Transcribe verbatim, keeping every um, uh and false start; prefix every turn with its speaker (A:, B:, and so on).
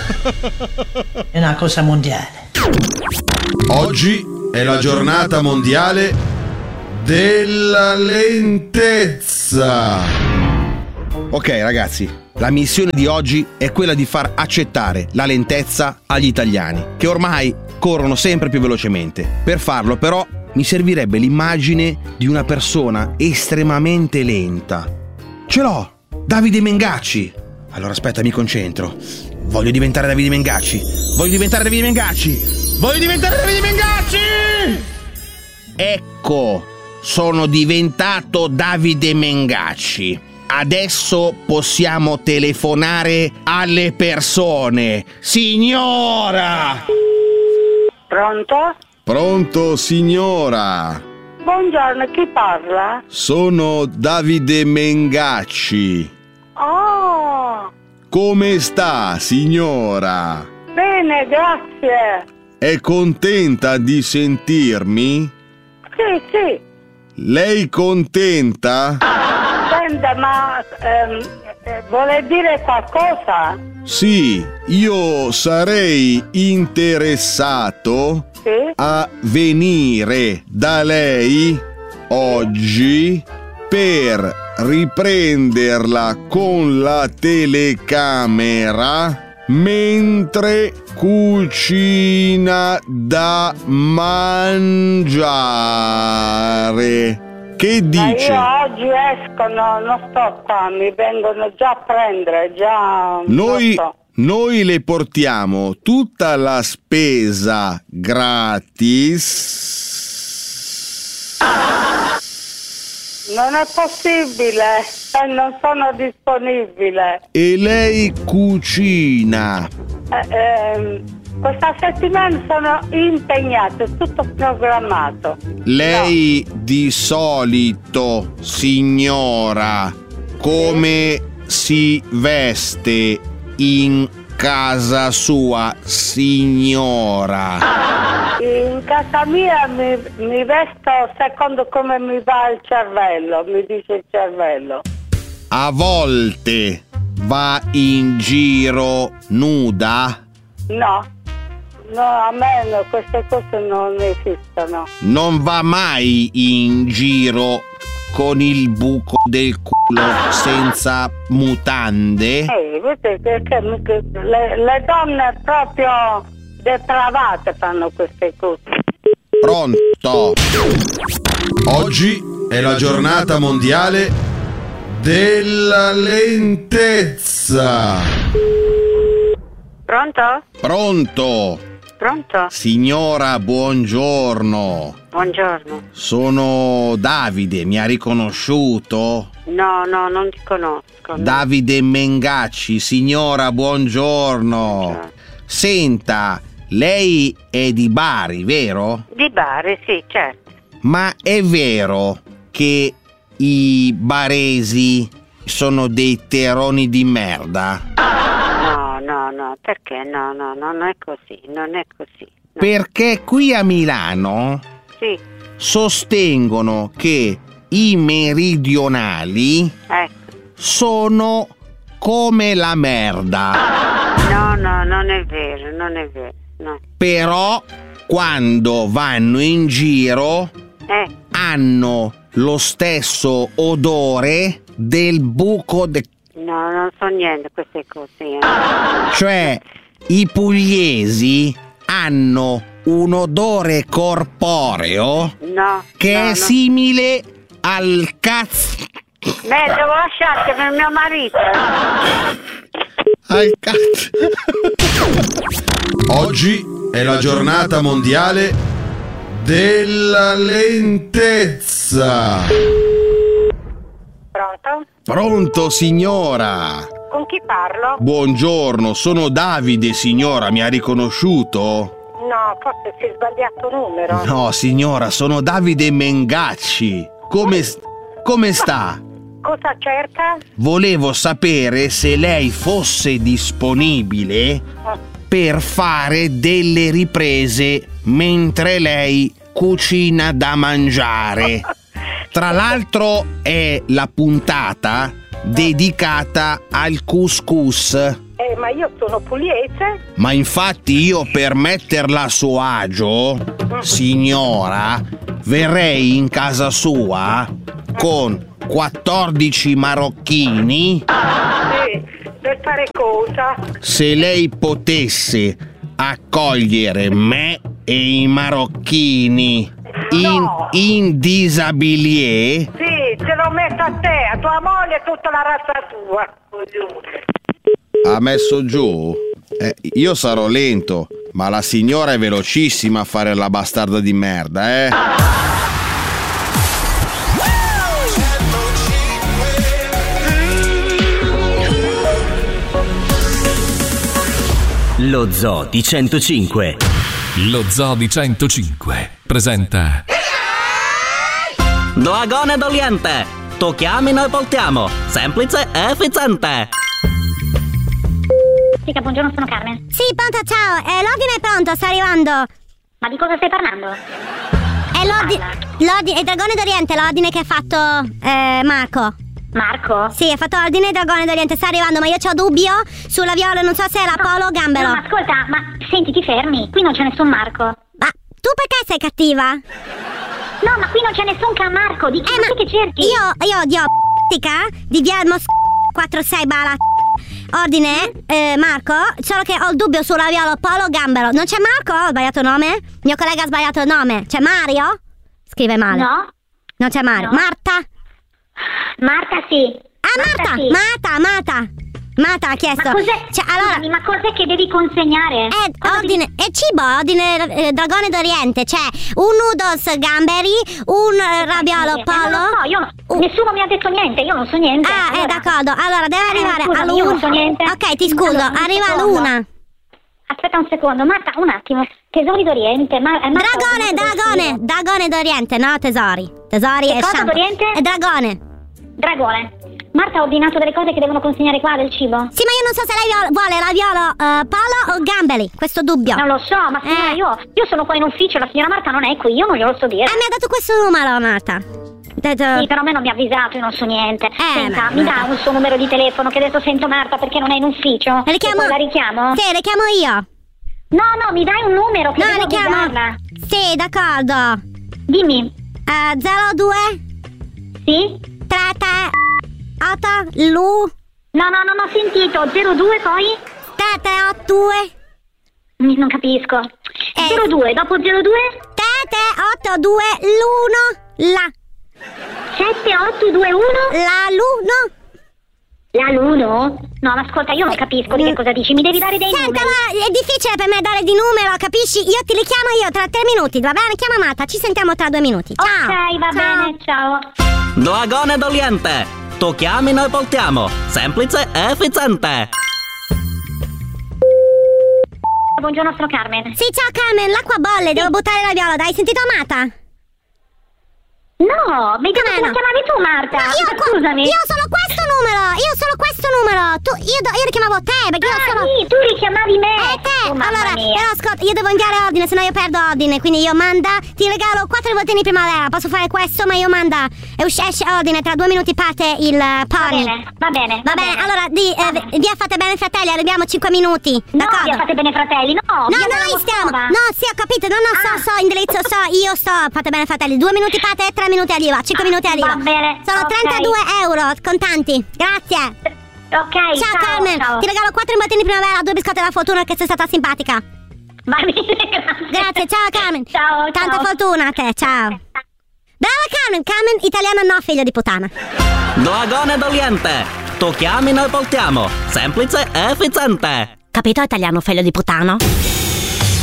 A: È una cosa mondiale.
B: Oggi è la giornata mondiale della lentezza.
C: Ok ragazzi, la missione di oggi è quella di far accettare la lentezza agli italiani, che ormai corrono sempre più velocemente. Per farlo però mi servirebbe l'immagine di una persona estremamente lenta. Ce l'ho! Davide Mengacci! Allora aspetta, mi concentro. Voglio diventare Davide Mengacci! Voglio diventare Davide Mengacci! Voglio diventare Davide Mengacci! Ecco, sono diventato Davide Mengacci. Adesso possiamo telefonare alle persone. Signora!
D: Pronto?
C: Pronto, signora?
D: Buongiorno, chi parla?
C: Sono Davide Mengacci.
D: Oh!
C: Come sta, signora?
D: Bene, grazie.
C: È contenta di sentirmi?
D: Sì, sì.
C: Lei contenta?
D: Senta, ma ehm, eh, vuole dire qualcosa?
C: Sì, io sarei interessato
D: Sì?
C: a venire da lei oggi per riprenderla con la telecamera mentre cucina da mangiare. Che dice?
D: Ma io oggi esco, no, non sto qua, mi vengono già a prendere, già...
C: Noi,
D: non so.
C: noi le portiamo tutta la spesa gratis.
D: Non è possibile, eh, non sono disponibile.
C: E lei cucina.
D: Eh, ehm, questa settimana sono impegnato, è tutto programmato.
C: Lei di solito, signora, come si veste in casa sua, signora?
D: In casa mia mi, mi vesto secondo come mi va il cervello, mi dice il cervello.
C: A volte va in giro nuda?
D: No, no, a me no, queste cose non esistono.
C: Non va mai in giro con il buco del culo senza mutande?
D: Eh, vedete che, che le, le donne proprio depravate fanno queste cose.
C: Pronto?
B: Oggi è la giornata mondiale della lentezza.
D: Pronto?
C: Pronto?
D: Pronto?
C: Signora, buongiorno.
D: Buongiorno.
C: Sono Davide, mi ha riconosciuto?
D: No, no, non ti conosco. no.
C: Davide Mengacci, signora, buongiorno.
D: Buongiorno.
C: Senta, lei è di Bari, vero?
D: Di Bari, sì, certo.
C: Ma è vero che i baresi sono dei teroni di merda?
D: No, no, no, perché no, no, no, non è così, non è così. No.
C: Perché qui a Milano
D: Sì,
C: sostengono che i meridionali
D: ecco.
C: sono come la merda.
D: No, no, non è vero, non è vero, no.
C: Però quando vanno in giro
D: Eh,
C: hanno lo stesso odore del buco de...
D: no, non so niente queste cose. eh.
C: Cioè i pugliesi hanno un odore corporeo
D: No.
C: che
D: no,
C: è
D: no.
C: simile al cazzo...
D: Beh, devo lasciarti per mio marito.
C: al cazzo...
B: Oggi è la giornata mondiale della lentezza.
D: Pronto?
C: Pronto, signora?
D: Con chi parlo?
C: Buongiorno, sono Davide, signora, mi ha riconosciuto?
D: No, forse si è sbagliato numero.
C: No, signora, sono Davide Mengacci. Come, come sta?
D: Cosa cerca?
C: Volevo sapere se lei fosse disponibile per fare delle riprese mentre lei cucina da mangiare. Tra l'altro è la puntata dedicata al couscous
D: Eh, ma io sono pugliese.
C: Ma infatti io per metterla a suo agio, signora, verrei in casa sua con quattordici marocchini.
D: Sì, per fare cosa?
C: Se lei potesse accogliere me e i marocchini in,
D: No.
C: in disabilier.
D: Sì, ce l'ho messa a te, a tua moglie e tutta la razza tua. coglione.
C: Ha messo giù? Eh, io sarò lento, ma la signora è velocissima a fare la bastarda di merda, eh.
A: Lo Zoo di centocinque.
E: Lo Zoo di centocinque presenta
A: Dragone d'Oriente. Tu chiami, noi portiamo. Semplice e efficiente.
F: Sì, buongiorno, sono Carmen.
G: Sì, pronto, ciao. Eh, l'ordine è pronto, sta arrivando.
F: Ma di cosa stai parlando?
G: È l'ordine. L'ordine. È Dragone d'Oriente, l'ordine che ha fatto eh, Marco.
F: Marco?
G: Sì, ha fatto ordine Dragone d'Oriente, sta arrivando, ma io c'ho dubbio sulla Viola, non so se è la Polo o Gambero.
F: No, ma ascolta, ma senti, ti fermi. Qui non c'è nessun Marco.
G: Ma tu perché sei cattiva?
F: No, ma qui non c'è nessun ca Marco. Di chi,
G: Eh, ma
F: che cerchi?
G: io, io odio di via Mos quattro sei Bala. Ordine, eh, Marco, solo che ho il dubbio sulla Viola Polo o Gambero. Non c'è Marco? Ho sbagliato nome? Mio collega ha sbagliato il nome. C'è Mario? Scrive male.
F: No.
G: Non c'è Mario.
F: No.
G: Marta?
F: Marta sì.
G: Ah, Marta!
F: sì.
G: Marta, Marta! Marta ha chiesto.
F: Ma cos'è?
G: Cioè, allora,
F: Scusami, ma cos'è che devi consegnare?
G: è
F: Cosa
G: ordine,
F: devi-
G: è cibo, ordine eh, Dragone d'Oriente. C'è un noodles gamberi, un eh, raviolo
F: Eh, non
G: polo.
F: lo so, io no-
G: un-
F: nessuno mi ha detto niente, io non so niente.
G: Ah, eh,
F: Allora-
G: d'accordo. Allora, deve
F: Eh,
G: arrivare
F: scusami,
G: all'una.
F: io non so niente.
G: Ok, ti scuso,
F: Allora, un
G: arriva
F: secondo.
G: all'una.
F: Aspetta un secondo, Marta, un attimo. Tesori d'Oriente, ma è Marta
G: Dragone,
F: ordinato del
G: dragone,
F: cibo.
G: dragone d'Oriente, no tesori. Tesori
F: Che
G: e
F: cosa
G: shampoo.
F: d'Oriente?
G: È dragone.
F: Dragone. Marta ha ordinato delle cose che devono consegnare qua del cibo.
G: Sì, ma io non so se lei vuole- vuole raviolo eh, polo o gamberi. Questo dubbio.
F: Non lo so, ma signora,
G: Eh.
F: io, io sono qua in ufficio, la signora Marta non è qui, io non glielo so dire.
G: Eh, mi ha dato questo numero, Marta. Ha detto-
F: Sì, però a me non mi ha avvisato, io non so niente.
G: Eh,
F: Senta,
G: ma-
F: mi dà un suo numero di telefono, che adesso sento Marta perché non è in ufficio.
G: Le richiamo?
F: E poi la richiamo?
G: Sì, le chiamo io.
F: No, no, mi dai un numero che
G: No,
F: devo
G: le chiamo.
F: avvisarla.
G: Sì, d'accordo.
F: Dimmi.
G: Eh, zero due
F: Sì?
G: tre tre otto Lu
F: No, no, non ho sentito. zero due poi?
G: tre tre otto due
F: Mi- Non capisco.
G: Eh.
F: zero due, dopo zero due?
G: tre tre otto due l'uno la
F: sette otto due uno?
G: la l'uno.
F: La l'uno? No, ma ascolta, io non capisco di che cosa dici. Mi devi dare dei
G: Senta,
F: numeri.
G: ma è difficile per me dare di numero, capisci? Io ti li chiamo io tra tre minuti, va bene? Chiama Marta, ci sentiamo tra due minuti. Ciao.
F: Ok, va
G: Ciao.
F: bene, ciao.
A: Dragone d'Oriente. Tu chiami, noi portiamo. Semplice e efficiente.
F: Buongiorno, sono Carmen.
G: Sì, ciao Carmen, l'acqua bolle, devo buttare la viola, dai, hai sentito Marta?
F: No, mi
G: Com'è,
F: devi
G: no?
F: chiamavi tu, Marta.
G: Ma io, qua-
F: Scusami.
G: io ho solo questo numero, io ho solo questo numero. Tu, io, do- io richiamavo te, perché io
F: Ah,
G: sono...
F: sì, tu richiamavi me.
G: Eh te,
F: Oh, mamma
G: allora,
F: mia.
G: però ascolta, io devo inviare ordine, sennò io perdo ordine, quindi io manda, ti regalo quattro voltini primavera, posso fare questo, ma io manda, e usci- esce ordine, tra due minuti parte il uh,
F: Va
G: pony.
F: bene, va bene.
G: Va bene, allora, di, eh, via fate bene fratelli, arriviamo cinque minuti,
F: No,
G: d'accordo?
F: via fate bene fratelli, no.
G: No,
F: via della
G: noi stiamo.
F: Moschova.
G: No, sì, ho capito. No, no, so,
F: Ah.
G: so, indirizzo, so, io sto. Fate bene, fratelli. Due minuti parte, tre minuti arriva. Cinque minuti arriva.
F: Va bene,
G: Sono
F: ok.
G: trentadue euro contanti. Grazie.
F: Ok,
G: Ciao,
F: ciao,
G: Carmen.
F: ciao.
G: Ti regalo quattro imbottini primavera, due biscotti della fortuna che sei stata simpatica.
F: Va bene, grazie.
G: Grazie, ciao Carmen.
F: Ciao,
G: Tanta
F: ciao.
G: fortuna a te, ciao. Brava Carmen, Carmen italiana no, figlio di puttana.
A: Dragone d'Oriente. Tu chiami, noi portiamo. Semplice e efficiente.
G: Capito italiano, figlio di puttana?